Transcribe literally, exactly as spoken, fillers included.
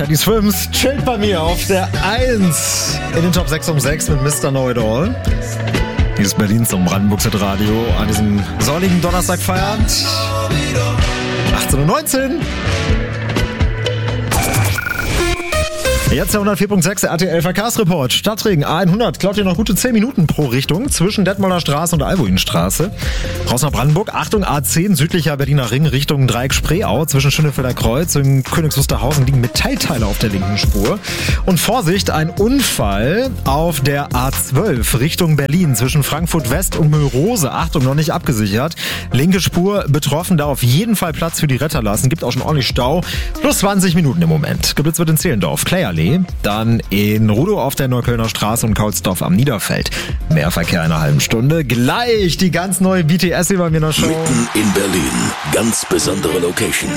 Teddy Swims chillt bei mir auf der eins in den Top sechs um sechs mit Mister Know It All. Hier ist Berlin zum Brandenburgs Radio an diesem sonnigen Donnerstag feiert. achtzehn Uhr neunzehn. Jetzt der hundertvier Komma sechs R T L Verkehrsreport. Stadtregen A hundert klaut hier noch gute zehn Minuten pro Richtung zwischen Detmolder Straße und Albuinstraße. Raus nach Brandenburg. Achtung, A zehn südlicher Berliner Ring Richtung Dreieck Spreeau. Zwischen Schönefelder Kreuz und Königs Wusterhausen liegen Metallteile auf der linken Spur. Und Vorsicht, ein Unfall auf der A zwölf Richtung Berlin zwischen Frankfurt West und Müllrose. Achtung, noch nicht abgesichert. Linke Spur betroffen, da auf jeden Fall Platz für die Retter lassen. Gibt auch schon ordentlich Stau. Plus zwanzig Minuten im Moment. Geblitzt wird in Zehlendorf. Klayerlee. Dann in Rudow auf der Neuköllner Straße und Kaulsdorf am Niederfeld. Mehr Verkehr in einer halben Stunde. Gleich die ganz neue B T S hier bei mir in der Show. Mitten in Berlin. Ganz besondere Location.